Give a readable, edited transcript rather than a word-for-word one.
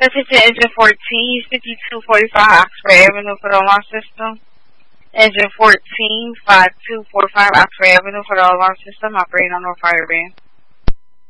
Attention Engine 14, 5245 Oxford Avenue for the alarm system. Engine 14, 5245 Oxford Avenue for the alarm system, operating on North Fire Band.